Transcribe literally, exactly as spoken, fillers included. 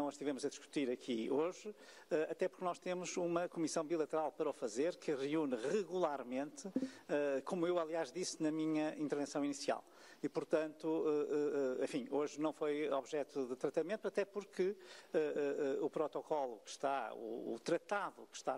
não as tivemos a discutir aqui hoje, até porque nós temos uma comissão bilateral para o fazer, que reúne regularmente, como eu, aliás, disse na minha intervenção inicial. E, portanto, enfim, hoje não foi objeto de tratamento, até porque o protocolo que está, o tratado que está